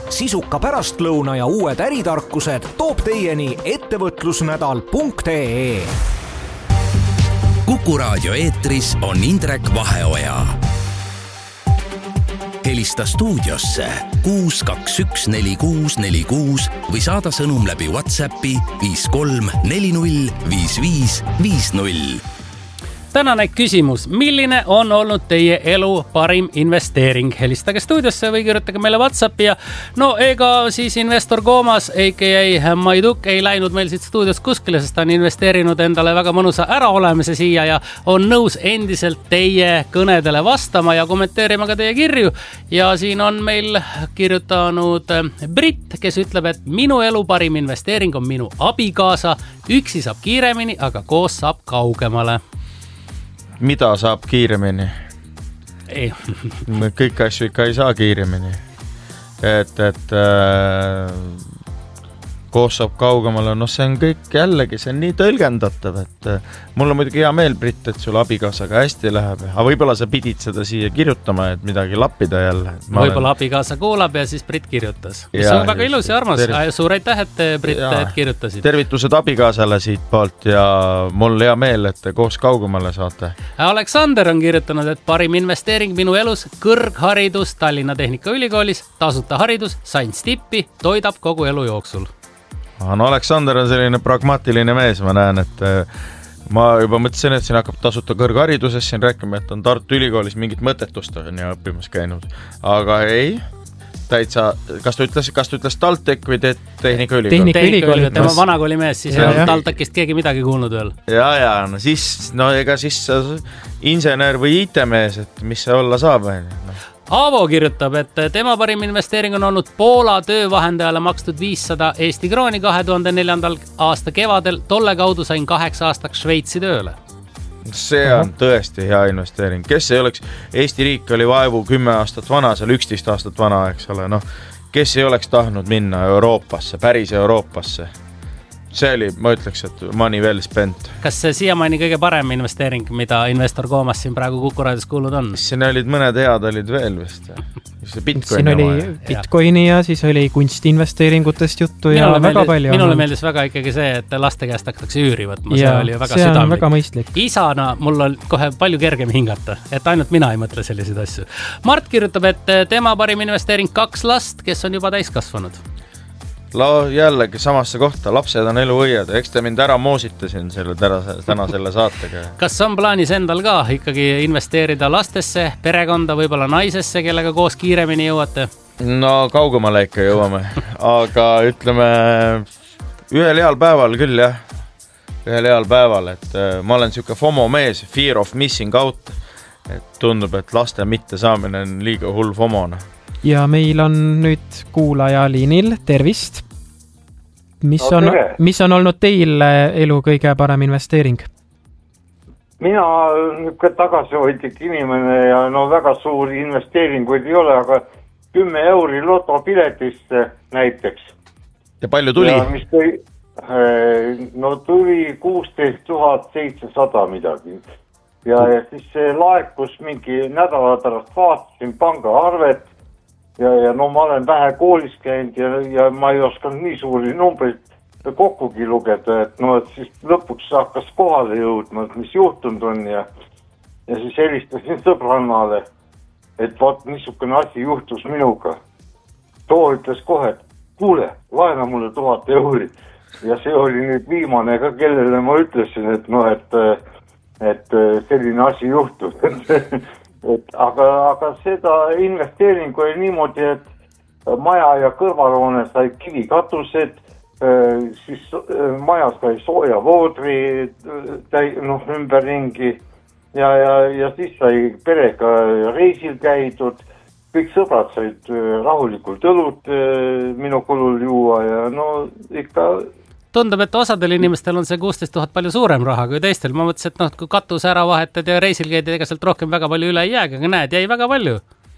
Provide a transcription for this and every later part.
Sisuka pärastlõuna ja uued äritarkused toob teieni ettevõtlusnädal.ee. Kuku raadio eetris on Indrek Vaheoja. Helista stuudiosse 6214646 või saada sõnum läbi WhatsAppi 53405550. Tänane küsimus. Milline on olnud teie elu parim investeering? Helistage stuudiosse või kirjutage meile WhatsAppi ja no ega siis investor Koomas, a.k.a. Maiduk ei läinud meil siit stuudios kuskile, sest ta on investeerinud endale väga mõnusa äraolemise siia ja on nõus endiselt teie kõnedele vastama ja kommenteerima ka teie kirju. Ja siin on meil kirjutanud Brit, kes ütleb, et minu elu parim investeering on minu abikaasa. Üksi saab kiiremini, aga koos saab kaugemale. Mida saab kiiremini? Ei. Kõik asju ikka ei saa kiiremini. Koos saab kaugemale, see on kõik jällegi, see on nii tõlgendatav, et mul on muidugi hea meel, Brit, et sul abikaasaga hästi läheb, aga võib-olla sa pidid seda siia kirjutama, et midagi lappida jälle. Võib-olla abikaasa kuulab ja siis Brit kirjutas. See on väga ilus ja armas. Suur aitäh, et Brit kirjutasid. Tervitused abikaasale siit poolt ja mul hea meel, et te koos kaugemale saate. Aleksander on kirjutanud, et parim investeering minu elus, kõrgharidus Tallinna Tehnikaülikoolis, tasuta haridus, sain stippi, toidab kogu elu jooksul. No Aleksander on selline pragmaatiline mees, ma näen, et ma juba mõtlesin, et siin hakkab tasuta kõrghariduses siin rääkima, et on Tartu Ülikoolis mingit mõttetust on ja õppimas käinud. Aga ei, täitsa, kas ta ütles TalTech või Tehnikaülikool? Tehnikaülikool, tema vanakooli mees, siis ei TalTechist keegi midagi kuulnud veel. Ja, ega siis insener või IT-mees, et mis see olla saab? Aavo kirjutab, et tema parim investeering on olnud Poola töövahendajale makstud 500 Eesti krooni 2004. aasta kevadel. Tolle kaudu sain 8 aastaks Šveitsi tööle. See on tõesti hea investeering. Kes ei oleks, Eesti riik oli vaevu 10 aastat vana, seal 11 aastat vana, eks ole. Kes ei oleks tahtnud minna Euroopasse, päris Euroopasse? See oli, ma ütleks, et money well spent. Kas see siiamaani kõige parem investeering, mida investor Koomas siin praegu Kuku raadios kuulnud on? Siin olid mõned head olid veel vist. Siin oli Bitcoini ja siis oli kunstiinvesteeringutest juttu ja väga palju. Minule meeldis väga ikkagi see, et laste käest hakatakse üüri võtma. See oli väga see südamlik. On väga mõistlik. Isana mul on kohe palju kergem hingata, et ainult mina ei mõtle selliseid asju. Mart kirjutab, et tema parim investeering 2 last, kes on juba täiskasvanud. Jällegi samasse kohta, lapsed on eluvõiad, eks te mind ära moositasin täna selle saatega. Kas on plaanis endal ka ikkagi investeerida lastesse, perekonda, võib-olla naisesse, kellega koos kiiremini jõuate? No kaugemale ikka jõuame, aga ütleme ühel heal päeval küll jah, ühel heal päeval, et ma olen siuke FOMO mees, fear of missing out, et tundub, et laste mitte saamine on liiga hull FOMOna. Ja meil on nüüd kuulaja liinil, tervist. Mis on olnud teil elu kõige parem investeering? Mina tagasihoidlik inimene ja väga suuri investeeringuid ei ole, aga 10 euri lotopiletisse näiteks. Ja palju tuli? Ja mis tuli 16 700 midagi. Ja siis see laekus mingi nädala pärast vaatasin pangaarvet. Ja ma olen vähe koolis käinud ja ma ei oskanud nii suuri numbreid kokkugi lugeda, et siis lõpuks hakkas kohale jõudma, mis juhtunud on ja siis helistasin sõbrannale, et vaat niisugune asi juhtus minuga. Too ütles kohe, et kuule, laena mulle 1000 euri ja see oli nüüd viimane ka, kellele ma ütlesin, et selline asi juhtus. Aga seda investeeringu oli niimoodi, et maja ja kõrvalhoone sai kivikatused, siis maja sai sooja voodri ümberringi ja siis sai perega reisil käidud, kõik sõbrad said rahulikult õlut minu kulul juua ja ikka... Tundub, et osadel inimestel on see 16 000 palju suurem raha kui teistel. Ma mõtlesin, et kui katus ära vahetad ja reisil käid, ega sealt rohkem väga palju üle ei jäägi, aga näed, jäi väga palju.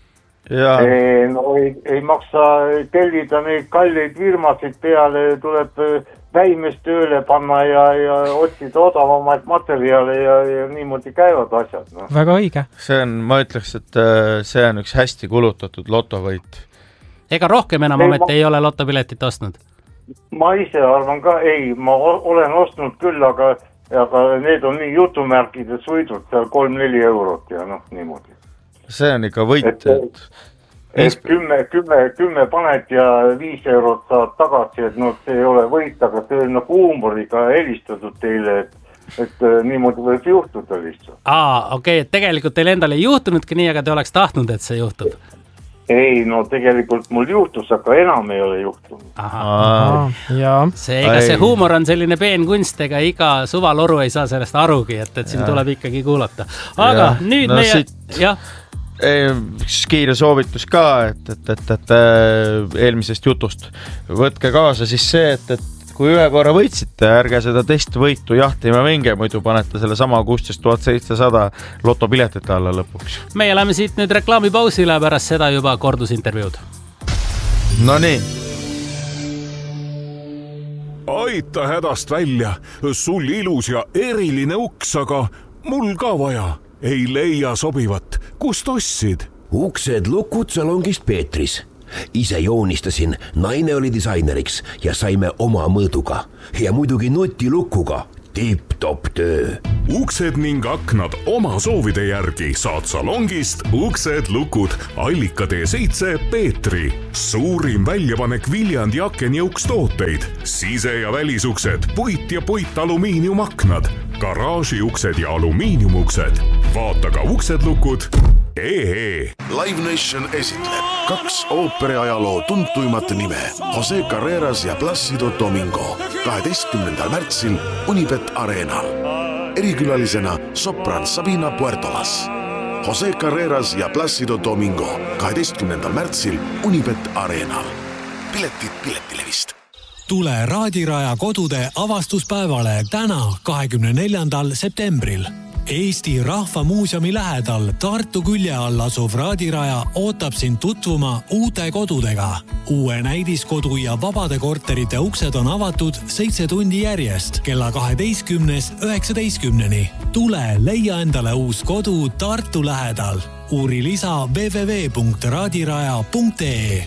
Ei maksa tellida neid kalleid firmasid peale, tuleb väimes tööle panna ja otsida odavamaid materjale ja niimoodi käivad asjad. Väga õige. Ma ütleks, et see on üks hästi kulutatud lotovõit. Ega rohkem enam ometi ei ole lotopiletit ostnud? Ma ise arvan ka, ei, ma olen ostnud küll, aga need on nii jutumärkides võidud seal 3-4 eurot ja niimoodi. See on ikka võit. Et 10 paned ja 5 eurot saad tagasi, et see ei ole võit, aga see on huumoriga helistatud teile, et niimoodi võib juhtuda lihtsalt. Okei, et tegelikult teil endal ei juhtunudki nii, aga te oleks tahtnud, et see juhtub? Ei, tegelikult mul juhtus, aga enam ei ole juhtunud. See huumor on selline peenkunst, ega iga suvaloru ei saa sellest arugi, et siin tuleb ikkagi kuulata. Aga nüüd meie... Kiire soovitus ka, et eelmisest jutust võtke kaasa siis see, et kui ühe korra võitsite, ärge seda teist võitu jahtima minge, muidu panete selle sama 16 700 lotopiletit alla lõpuks. Meie läheme siit nüüd reklaamipausile, pärast seda juba kordusintervjuud. No nii. Aita hädast välja, sul ilus ja eriline uks, aga mul ka vaja. Ei leia sobivat. Kust ostsid? Uksed lukud salongist Peetris. Ise joonistasin, naine oli disaineriks ja saime oma mõõduga. Ja muidugi nutilukuga. Tipp-top töö. Uksed ning aknad oma soovide järgi saad salongist Uksed lukud Allika T7 Peetri. Suurim väljapanek Viljandi akenjõuks tooteid. Sise- ja välisuksed, puit ja puitalumiiniumaknad, garaažiuksed ja alumiiniumuksed. Vaata ka Uksed lukud. Live Nation esitleb 2 ooperi ajaloo tuntuimat nime Jose Carreras ja Plácido Domingo 12. märtsil Unibet Arenal. Erikülalisena sopran Sabina Puertolas. Jose Carreras ja Plácido Domingo 12. märtsil Unibet Arenal. Piletid Piletilevist. Tule Raadiraja kodude avastuspäevale täna 24. septembril. Eesti Rahva Muuseumi lähedal Tartu külje all asuv Raadiraja ootab sind tutvuma uute kodudega. Uue näidiskodu ja vabade korterite uksed on avatud 7 tundi järjest kella 12-19. Tule leia endale uus kodu Tartu lähedal. Uuri lisa www.raadiraja.ee.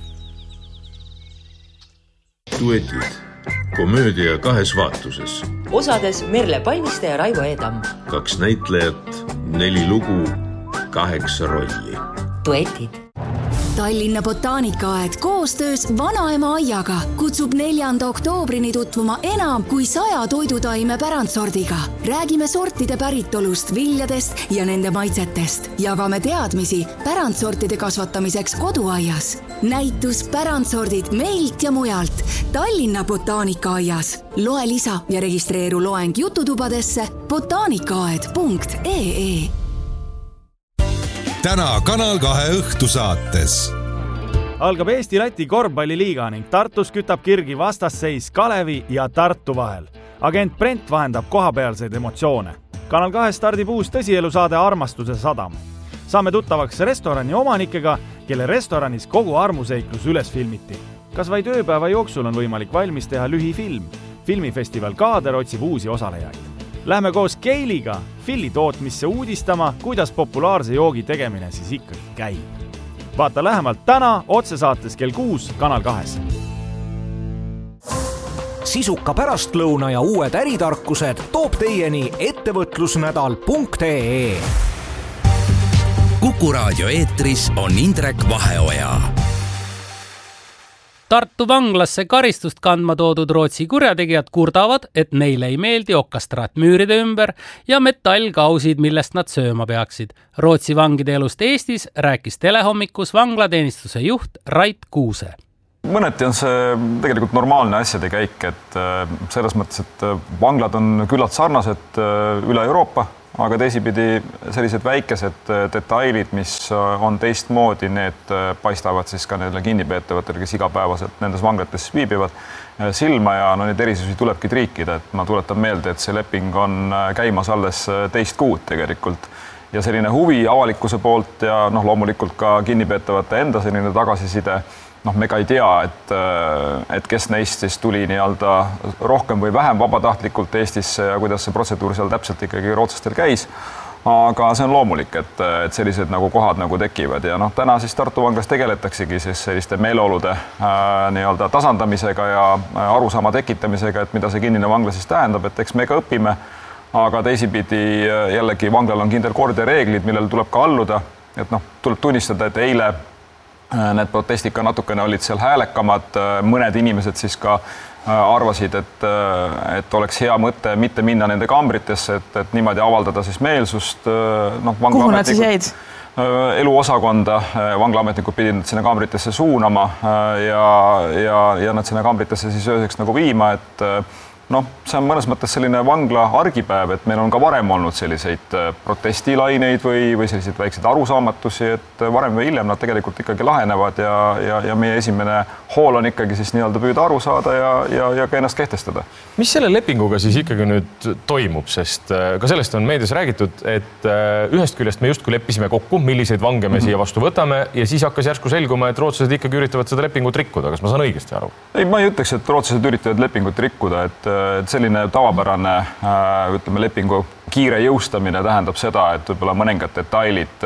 Duetid. Komöödia 2 vaatuses. Osades Merle Palmiste ja Raivo Eedam. 2 näitlejat, 4 lugu, 8 rolli. Duetid. Tallinna Botaanikaaed koostöös Vanaema aiaga kutsub 4. oktoobrini tutvuma enam kui 100 toidutaime pärandsordiga. Räägime sortide päritolust, viljadest ja nende maitsetest. Jagame teadmisi pärandsortide kasvatamiseks koduaias. Näitus pärandsordid meilt ja mujalt Tallinna Botaanikaajas. Loe lisa ja registreeru loeng jututubadesse botaanikaaed.ee. Täna Kanal 2 õhtusaates. Algab Eesti-Läti korvpalliliiga ning Tartus kütab kirgi vastasseis Kalevi ja Tartu vahel. Agent Brent vahendab kohapealseid emotsioone. Kanal 2 stardib uus tõsielusaade Armastuse sadam. Saame tuttavaks restorani omanikega, kelle restoranis kogu armuseiklus üles filmiti. Kas vaid ööpäeva jooksul on võimalik valmis teha lühifilm? Filmifestival Kaader otsib uusi osalejaid. Lähme koos Keiliga Filli tootmisse uudistama, kuidas populaarse joogi tegemine siis ikkagi käib. Vaata lähemalt täna otsesaates kell 6 Kanal 2. Sisuka pärastlõuna ja uued äritarkused toob teieni ettevõtlusnädal.ee. Kuku raadio eetris on Indrek Vaheoja. Tartu vanglasse karistust kandma toodud Rootsi kurjategijad kurdavad, et neile ei meeldi okastraat müüride ümber ja metallkausid, millest nad sööma peaksid. Rootsi vangide elust Eestis rääkis Telehommikus vanglateenistuse juht Rait Kuuse. Mõneti on see tegelikult normaalne asjade käik, et selles mõttes, et vanglad on küllalt sarnased üle Euroopa, aga teisipidi sellised väikesed detailid, mis on teistmoodi, need paistavad siis ka neile kinnipeetavatele, kes igapäevaselt nendes vanglates viibivad silma ja neid erisusi tulebki triikida, et ma tuletan meelde, et see leping on käimas alles 2 kuud tegelikult ja selline huvi avalikkuse poolt ja loomulikult ka kinnipeetavate enda selline tagasiside. Me ka ei tea, et kes neist siis tuli nii-öelda rohkem või vähem vabatahtlikult Eestisse ja kuidas see protseduur seal täpselt ikkagi rootslastel käis. aga see on loomulik, et sellised nagu kohad nagu tekivad ja noh, täna siis Tartu vanglas tegeletaksegi siis selliste meeleolude nii-öelda tasandamisega ja arusaama tekitamisega, et mida see kinnine vangla siis tähendab, et eks me ka õpime, aga teisipidi jällegi vanglal on kindel kord ja reeglid, millele tuleb ka alluda, et noh, tuleb tunnistada, et eile need protestid ka natukene olid seal häälekamad, mõned inimesed siis ka arvasid, et oleks hea mõte mitte minna nende kambritesse, et niimoodi avaldada siis meelsust. Kuhu nad siis jäid? Eluosakonda, vanglaametnikud pidid nad sinna kambritesse suunama ja nad sinna kambritesse siis ööseks nagu viima, et noh, see on mõnes mõttes selline vangla argipäev, et meil on ka varem olnud selliseid protestilaineid või selliseid väikseid arusaamatusi, et varem või hiljem nad tegelikult ikkagi lahenevad ja meie esimene hool on ikkagi siis nii-öelda püüda aru saada ja ka ennast kehtestada. Mis selle lepinguga siis ikkagi nüüd toimub, sest ka sellest on meedias räägitud, et ühest küljest me justkui leppisime kokku, milliseid vange me siia vastu võtame ja siis hakkas järsku selguma, et rootslased ikkagi üritavad seda lepingut rikkuda. Kas ma saan õigesti aru? Ei, ma ei ütleks, et rootslased üritavad lepingut rikkuda, et selline tavapärane ütleme, lepingu kiire jõustamine tähendab seda, et võib-olla mõningad detailid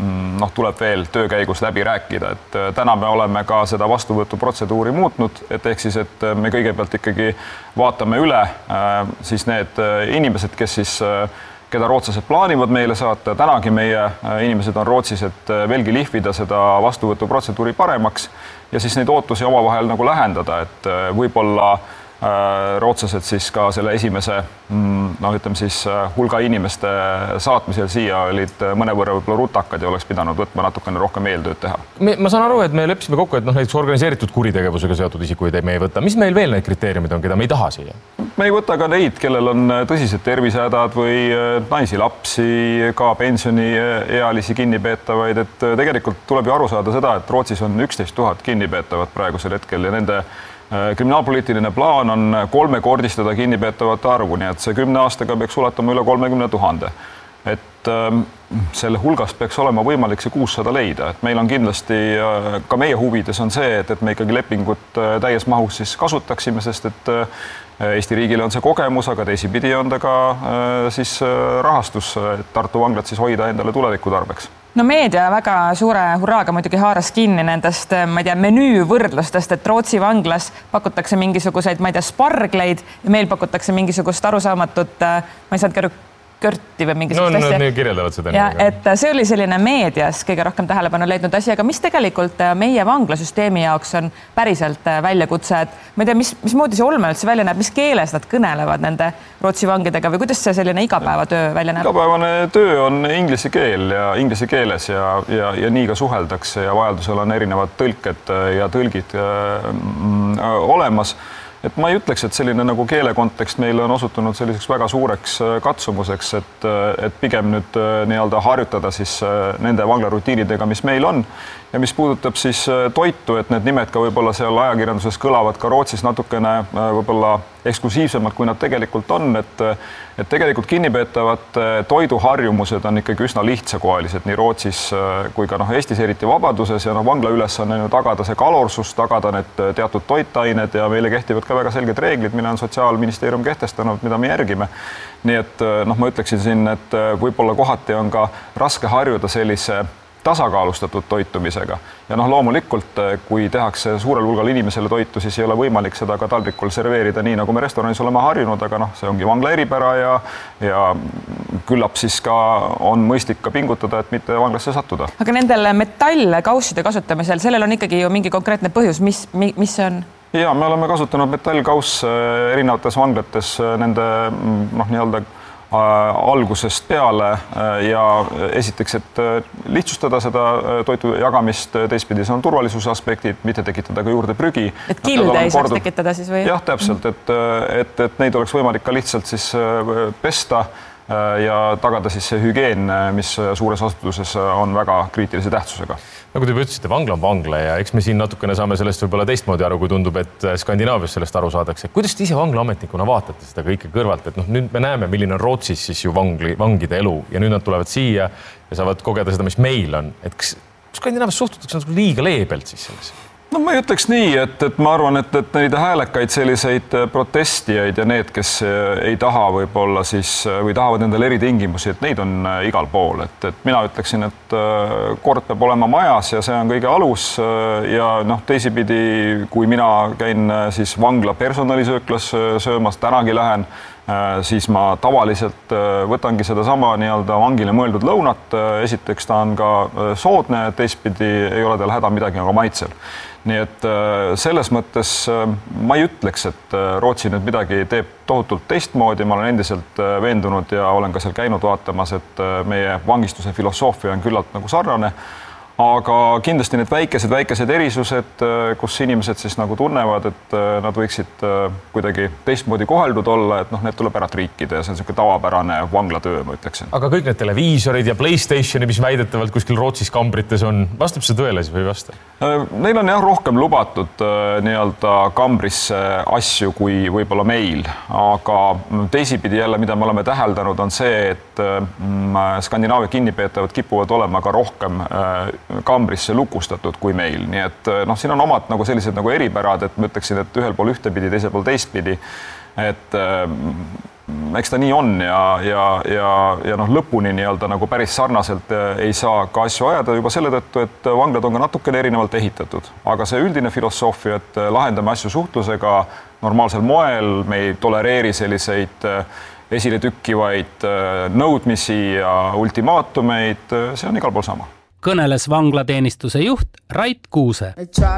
tuleb veel töö käigus läbi rääkida, et täna me oleme ka seda vastuvõtuprotseduuri muutnud, et ehk siis, et me kõigepealt ikkagi vaatame üle siis need inimesed, kes siis keda rootslased plaanivad meile saata. Tänagi meie inimesed on Rootsis, et veelgi lihvida seda vastuvõtuprotseduuri paremaks ja siis neid ootusi omavahel nagu lähendada, et võib-olla rootslased siis ka selle esimese ütleme siis hulga inimeste saatmisel siia olid mõnevõrra võib-olla rutakad ja oleks pidanud võtma natukene rohkem eeltööd teha. Ma saan aru, et me leppisime kokku, et näiteks organiseeritud kuritegevusega seotud isikuid me ei võta. Mis meil veel need kriteeriumid on, keda me ei taha siia? Me ei võta ka neid, kellel on tõsised tervisehädad või naisi, lapsi, ka pensioniealisi kinnipeetavaid, et tegelikult tuleb ju aru saada seda, et Rootsis on 11 000 kinnipeetavat praegusel hetkel ja nende kriminaalpoliitiline plaan on 3-kordistada kinnipeetavate arvu, nii et see 10 aastaga peaks ulatama üle 30 000. Et selle hulgast peaks olema võimalik see 600 leida, et meil on kindlasti ka meie huvides on see, et me ikkagi lepingut täies mahus siis kasutaksime, sest et Eesti riigile on see kogemus, aga teisipidi on ta ka siis rahastus, et Tartu vanglat siis hoida endale tuleviku tarbeks. No meedia väga suure hurraaga muidugi haaras kinni nendest, ma ei tea, menüüvõrdlustest, et Rootsi vanglas pakutakse mingisuguseid, ma ei tea, spargleid ja meil pakutakse mingisugust arusaamatut, ma ei saanud körti või mingisugust asja. No, kirjeldavad seda. Ja, et see oli selline meedias kõige rohkem tähelepanu leidnud asi, aga mis tegelikult meie vanglasüsteemi jaoks on päriselt väljakutse, et ma ei tea, mismoodi see olme üldse välja näeb, mis keeles nad kõnelevad nende Rootsi vangidega või kuidas see selline igapäevatöö välja näeb? Igapäevane töö on inglise keel ja inglise keeles ja nii ka suheldakse ja vajadusel on erinevad tõlked ja tõlgid olemas. Et ma ei ütleks, et selline nagu keele kontekst meile on osutunud selliseks väga suureks katsumuseks, et pigem nüüd nii-öelda harjutada siis nende vanglarutiinidega, mis meil on. Ja mis puudutab siis toitu, et need nimed ka võib-olla seal ajakirjanduses kõlavad ka Rootsis natukene võib-olla eksklusiivsemalt, kui nad tegelikult on, et tegelikult kinnipeetavad toiduharjumused on ikkagi üsna lihtsakoelised nii Rootsis kui ka Eestis eriti vabaduses ja vangla ülesanne on ju tagada see kalorsus, tagada need teatud toitained ja meile kehtivad ka väga selged reeglid, mille on Sotsiaalministeerium kehtestanud, mida me järgime. Nii et ma ütleksin siin, et võib-olla kohati on ka raske harjuda sellise tasakaalustatud toitumisega. Ja loomulikult, kui tehakse suurel hulgal inimesele toitu, siis ei ole võimalik seda ka taldrikul serveerida nii, nagu me restoranis oleme harjunud, aga see ongi vangla eripära ja küllap siis ka on mõistlik ka pingutada, et mitte vanglasse sattuda. Aga nendel metallkausside kasutamisel, sellel on ikkagi ju mingi konkreetne põhjus, mis see on? Ja, me oleme kasutanud metallkauss erinevates vanglates nende nii-öelda algusest peale ja esiteks, et lihtsustada seda toitu jagamist, teistpidi see on turvalisuse aspektid, mitte tekitada ka juurde prügi. Et kilde ei saaks tekitada siis või? Jah, täpselt, et neid oleks võimalik ka lihtsalt siis pesta ja tagada siis see hügieen, mis suures asutuses on väga kriitilise tähtsusega. Nagu te ütlesite, vangla on vangla ja eks me siin natukene saame sellest võib-olla teistmoodi aru, kui tundub, et Skandinaavias sellest aru saadakse. Kuidas te ise vanglaametnikuna vaatate seda kõike kõrvalt? Et nüüd me näeme, milline on Rootsis siis ju vangide elu ja nüüd nad tulevad siia ja saavad kogeda seda, mis meil on. Et kas Skandinaavias suhtutakse liiga leebelt siis sellesse? No ma ei ütleks nii, et ma arvan, et neid häälekaid selliseid protestijaid ja need, kes ei taha võib-olla siis või tahavad endale eritingimusi, et neid on igal pool. Et mina ütleksin, et kord peab olema majas ja see on kõige alus ja teisipidi, kui mina käin siis vangla personalisööklas söömas, tänagi lähen, siis ma tavaliselt võtangi sedasama nii-öelda vangile mõeldud lõunat. Esiteks ta on ka soodne, teistpidi ei ole tal häda midagi aga maitsel. Nii et selles mõttes ma ei ütleks, et Rootsi nüüd midagi teeb tohutult teistmoodi. Ma olen endiselt veendunud ja olen ka seal käinud vaatamas, et meie vangistuse filosoofia on küllalt nagu sarnane. Aga kindlasti need väikesed erisused, kus inimesed siis nagu tunnevad, et nad võiksid kuidagi teistmoodi koheldud olla, et need tuleb ära triikida ja see on selline tavapärane vanglatöö, ma ütleksin. Aga kõik need televiisorid ja PlayStationi, mis väidetavalt kuskil Rootsis kambrites on, vastab see tõele siis või ei vasta? Neil on jah rohkem lubatud nii-öelda kambrisse asju kui võib-olla meil, aga teisipidi jälle, mida me oleme täheldanud, on see, et Skandinaavia kinnipeetavad kipuvad olema ka rohkem kambrisse lukustatud kui meil, nii et siin on omad nagu sellised nagu eripärad, et ma ütleksin, et ühel pool ühtepidi, teisel pool teistpidi, et eks ta nii on ja lõpuni nii-öelda nagu päris sarnaselt ei saa ka asju ajada juba selle tõttu, et vanglad on ka natukene erinevalt ehitatud, aga see üldine filosoofia, et lahendame asju suhtlusega normaalsel moel, me ei tolereeri selliseid esile tükkivaid nõudmisi ja ultimaatumeid, see on igal pool sama. Kõneles vanglateenistuse juht Rait Kuuse.